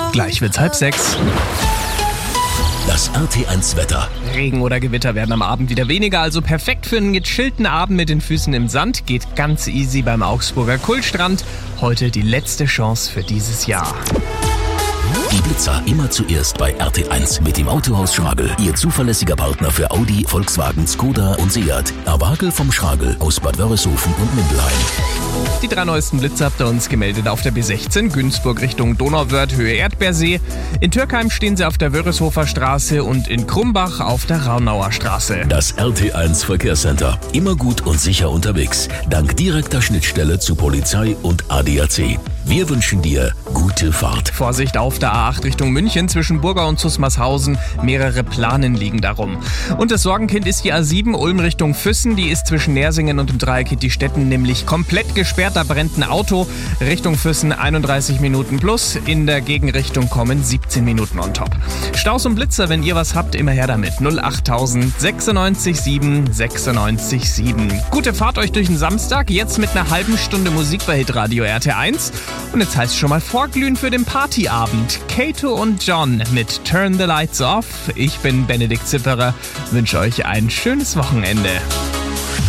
Gleich wird's 5:30. Das RT1 Wetter. Regen oder Gewitter werden am Abend wieder weniger, also perfekt für einen gechillten Abend mit den Füßen im Sand. Geht ganz easy beim Augsburger Kullstrand. Heute die letzte Chance für dieses Jahr. Die Blitzer immer zuerst bei RT1 mit dem Autohaus Schragel. Ihr zuverlässiger Partner für Audi, Volkswagen, Skoda und Seat. Awagel vom Schragel aus Bad Wörishofen und Mindelheim. Die 3 neuesten Blitze habt ihr uns gemeldet auf der B16, Günzburg Richtung Donauwörth, Höhe Erdbeersee. In Türkheim stehen sie auf der Wörishofer Straße und in Krumbach auf der Raunauer Straße. Das RT1 Verkehrscenter. Immer gut und sicher unterwegs. Dank direkter Schnittstelle zu Polizei und ADAC. Wir wünschen dir gute Fahrt. Vorsicht auf der A8 Richtung München zwischen Burgau und Zusmarshausen. Mehrere Planen liegen darum. Und das Sorgenkind ist die A7 Ulm Richtung Füssen. Die ist zwischen Nersingen und dem Dreieck Diestetten nämlich komplett gesperrt. Da brennt ein Auto. Richtung Füssen 31 Minuten plus. In der Gegenrichtung kommen 17 Minuten on top. Staus und Blitzer, wenn ihr was habt, immer her damit. 08000 96 7 96 7. Gute Fahrt euch durch den Samstag. Jetzt mit einer halben Stunde Musik bei Hitradio RT1. Und jetzt heißt es schon mal vorglühen für den Partyabend. Kato und John mit Turn the Lights Off. Ich bin Benedikt Zipperer. Wünsche euch ein schönes Wochenende.